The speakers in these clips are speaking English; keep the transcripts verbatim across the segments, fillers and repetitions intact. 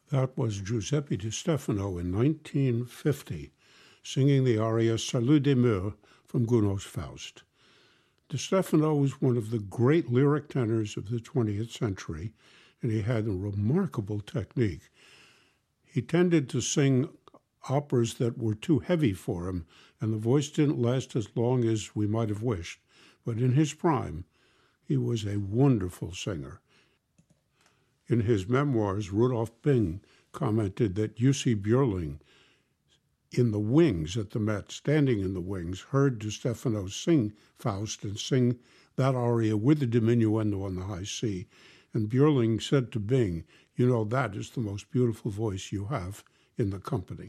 That was Giuseppe Di Stefano in nineteen fifty, singing the aria Salut des Murs from Gounod's Faust. Di Stefano was one of the great lyric tenors of the twentieth century, and he had a remarkable technique. He tended to sing operas that were too heavy for him, and the voice didn't last as long as we might have wished. But in his prime, he was a wonderful singer. In his memoirs, Rudolf Bing commented that Jussi Björling, in the wings at the Met, standing in the wings, heard Di Stefano sing Faust and sing that aria with the diminuendo on the high C. And Björling said to Bing, "You know, that is the most beautiful voice you have in the company."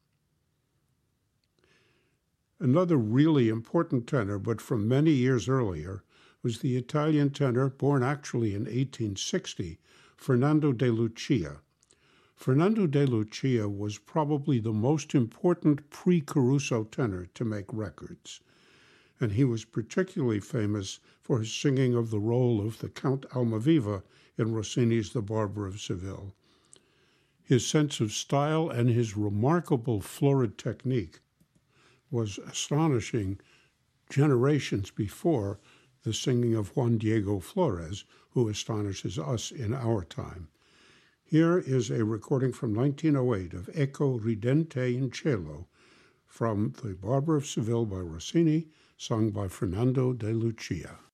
Another really important tenor, but from many years earlier, was the Italian tenor, born actually in eighteen sixty, Fernando de Lucia. Fernando de Lucia was probably the most important pre-Caruso tenor to make records, and he was particularly famous for his singing of the role of the Count Almaviva in Rossini's The Barber of Seville. His sense of style and his remarkable florid technique was astonishing generations before the singing of Juan Diego Flores, who astonishes us in our time. Here is a recording from nineteen oh eight of Eco Ridente in Cielo from The Barber of Seville by Rossini, sung by Fernando de Lucia.